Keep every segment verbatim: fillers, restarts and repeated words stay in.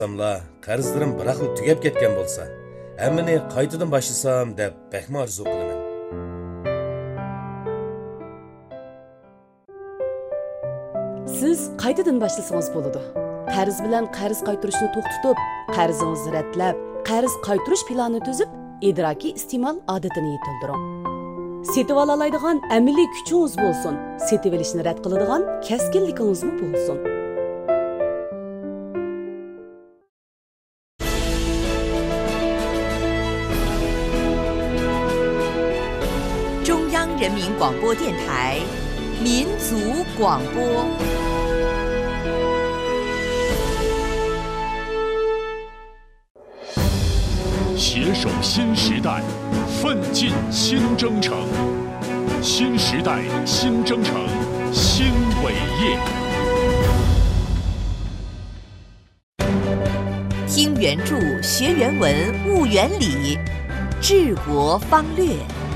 Adamlar qarzlarim bir xil tugab ketgan bo'lsa, hammani qaytadan boshlasam deb bakma orzu qilaman. Siz qaytadan boshlasangiz bo'ladi. Qarz bilan qarz qaytarishni to'xtatib, qarzingizni ratlab, qarz qaytarish planini tuzib, idrokiy iste'mol odatini yetildiring. Setib olalaydigan amaliy kuchingiz bo'lsin, setib olishni rad qiladigan kaskinligingiz bo'lsin. 中央人民广播电台民族广播。 携手新时代，奋进新征程。新时代新征程新伟业。 听原著，学原文，悟原理，治国方略。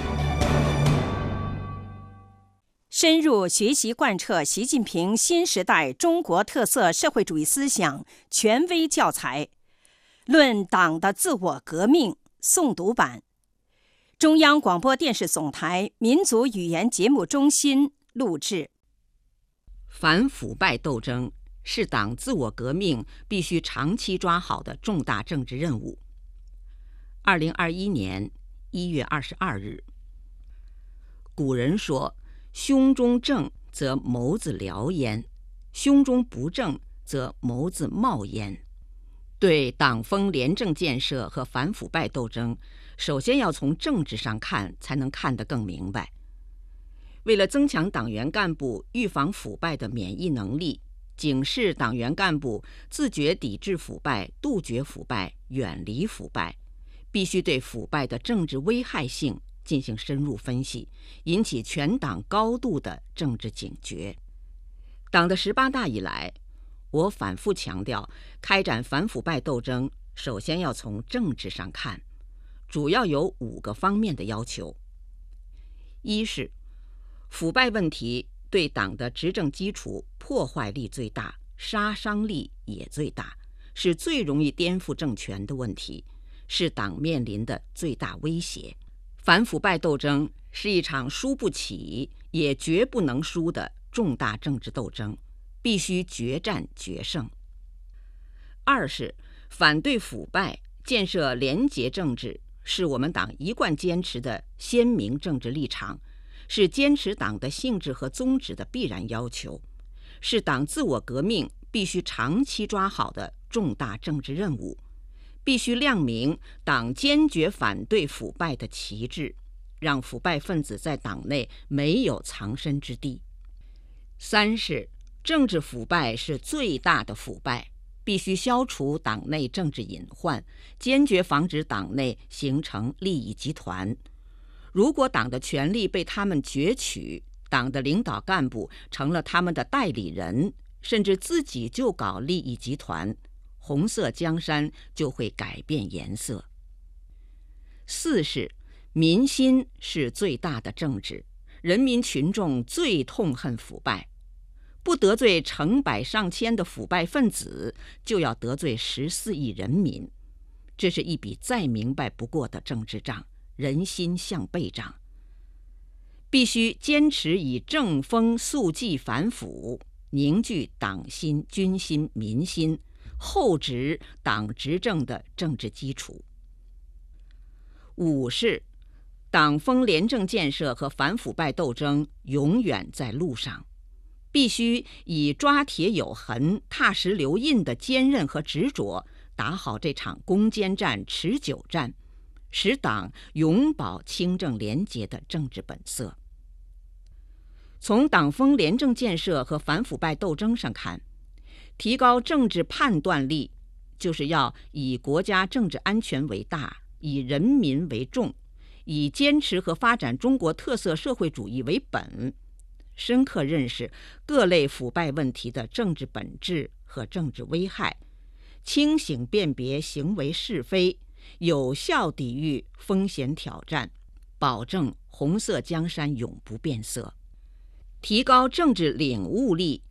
深入学习贯彻习近平新时代中国特色社会主义思想权威教材，论党的自我革命诵读版，中央广播电视总台民族语言节目中心录制。 反腐败斗争是党自我革命必须长期抓好的重大政治任务。二零二一年一月二十二日，古人说：“胸中正则眸子燎焉，胸中不正则眸子冒焉。”对党风廉政建设和反腐败斗争，首先要从政治上看，才能看得更明白。为了增强党员干部预防腐败的免疫能力，警示党员干部自觉抵制腐败、杜绝腐败、远离腐败，必须对腐败的政治危害性进行深入分析，引起全党高度的政治警觉。党的十八大以来，我反复强调，开展反腐败斗争，首先要从政治上看，主要有五个方面的要求。一是，腐败问题对党的执政基础破坏力最大，杀伤力也最大，是最容易颠覆政权的问题，是党面临的最大威胁。反腐败斗争是一场输不起也绝不能输的重大政治斗争，必须决战决胜。二是，反对腐败、建设廉洁政治是我们党一贯坚持的鲜明政治立场，是坚持党的性质和宗旨的必然要求，是党自我革命必须长期抓好的重大政治任务，必须亮明党坚决反对腐败的旗帜，让腐败分子在党内没有藏身之地。三是，政治腐败是最大的腐败，必须消除党内政治隐患，坚决防止党内形成利益集团。如果党的权力被他们攫取，党的领导干部成了他们的代理人，甚至自己就搞利益集团，红色江山就会改变颜色。四是，民心是最大的政治，人民群众最痛恨腐败，不得罪成百上千的腐败分子，就要得罪十四亿人民，这是一笔再明白不过的政治账，人心向背账。必须坚持以正风肃纪反腐，凝聚党心、军心、民心，厚植党执政的政治基础。五是，党风廉政建设和反腐败斗争永远在路上，必须以抓铁有痕、踏实留印的坚韧和执着，打好这场攻坚战、持久战，使党永保清正廉洁的政治本色。从党风廉政建设和反腐败斗争上看，提高政治判断力，就是要以国家政治安全为大，以人民为重，以坚持和发展中国特色社会主义为本，深刻认识各类腐败问题的政治本质和政治危害，清醒辨别行为是非，有效抵御风险挑战，保证红色江山永不变色。提高政治领悟力，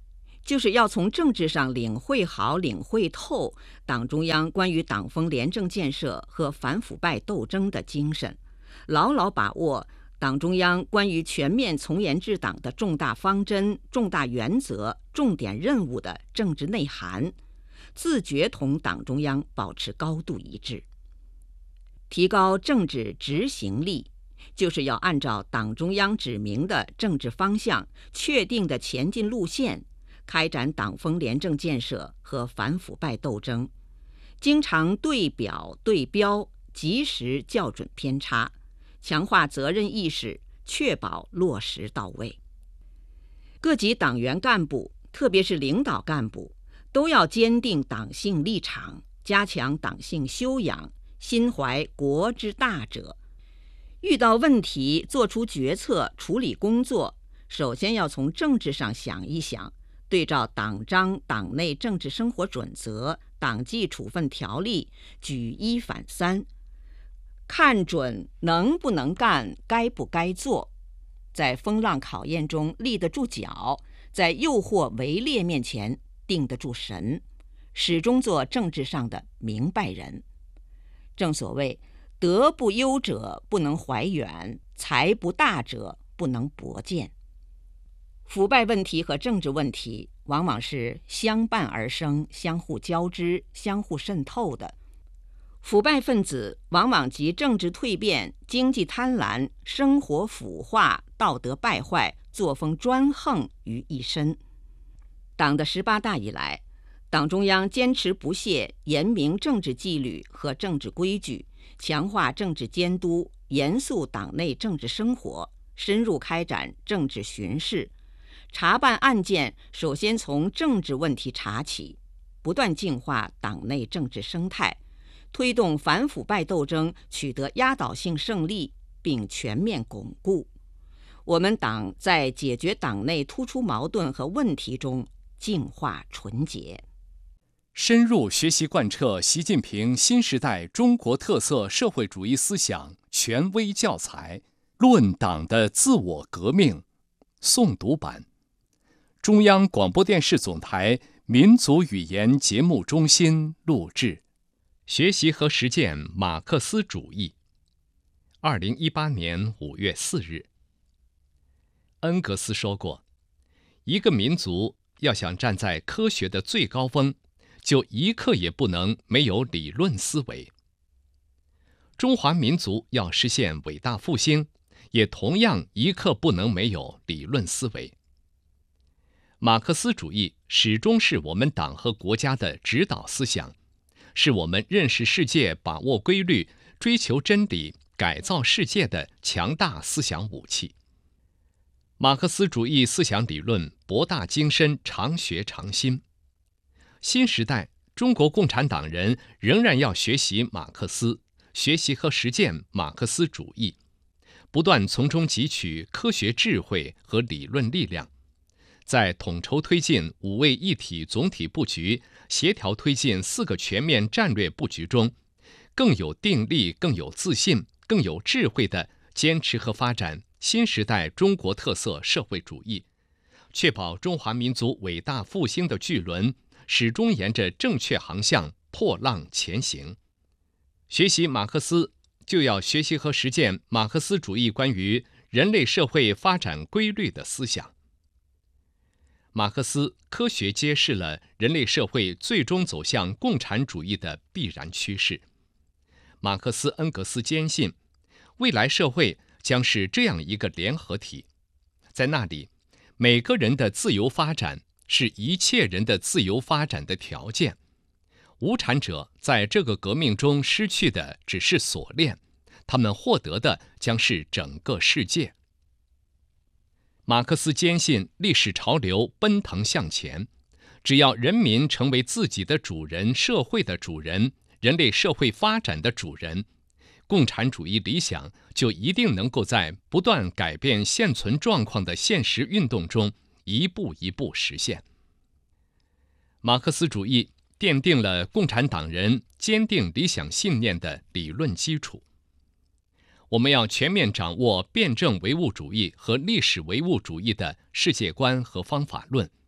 就是要从政治上领会好、领会透党中央关于党风廉政建设和反腐败斗争的精神，牢牢把握党中央关于全面从严治党的重大方针、重大原则、重点任务的政治内涵，自觉同党中央保持高度一致。提高政治执行力，就是要按照党中央指明的政治方向、确定的前进路线，开展党风廉政建设和反腐败斗争，经常对表对标，及时校准偏差，强化责任意识，确保落实到位。各级党员干部，特别是领导干部，都要坚定党性立场，加强党性修养，心怀国之大者。遇到问题，做出决策，处理工作，首先要从政治上想一想，对照党章、党内政治生活准则、党纪处分条例，举一反三，看准能不能干，该不该做，在风浪考验中立得住脚，在诱惑围猎面前定得住神，始终做政治上的明白人。正所谓，德不优者不能怀远，才不大者不能博见。腐败问题和政治问题往往是相伴而生、相互交织、相互渗透的。腐败分子往往集政治蜕变、经济贪婪、生活腐化、道德败坏、作风专横于一身。党的十八大以来，党中央坚持不懈严明政治纪律和政治规矩，强化政治监督，严肃党内政治生活，深入开展政治巡视，查办案件首先从政治问题查起，不断净化党内政治生态，推动反腐败斗争取得压倒性胜利，并全面巩固。我们党在解决党内突出矛盾和问题中净化纯洁。 深入学习贯彻习近平新时代中国特色社会主义思想权威教材《论党的自我革命》诵读版，中央广播电视总台民族语言节目中心录制。学习和实践马克思主义。二零一八年五月四日，恩格斯说过，一个民族要想站在科学的最高峰，就一刻也不能没有理论思维。中华民族要实现伟大复兴，也同样一刻不能没有理论思维。马克思主义始终是我们党和国家的指导思想，是我们认识世界、把握规律、追求真理、改造世界的强大思想武器。马克思主义思想理论博大精深，常学常新。新时代中国共产党人仍然要学习马克思，学习和实践马克思主义，不断从中汲取科学智慧和理论力量，在统筹推进五位一体总体布局、协调推进四个全面战略布局中，更有定力、更有自信、更有智慧地坚持和发展新时代中国特色社会主义，确保中华民族伟大复兴的巨轮始终沿着正确航向破浪前行。学习马克思，就要学习和实践马克思主义关于人类社会发展规律的思想。马克思科学揭示了人类社会最终走向共产主义的必然趋势。马克思恩格斯坚信，未来社会将是这样一个联合体，在那里，每个人的自由发展是一切人的自由发展的条件。无产者在这个革命中失去的只是锁链，他们获得的将是整个世界。马克思坚信历史潮流奔腾向前，只要人民成为自己的主人、社会的主人、人类社会发展的主人，共产主义理想就一定能够在不断改变现存状况的现实运动中一步一步实现。马克思主义奠定了共产党人坚定理想信念的理论基础。我们要全面掌握辩证唯物主义和历史唯物主义的世界观和方法论，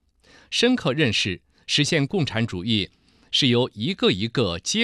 深刻认识实现共产主义是由一个一个阶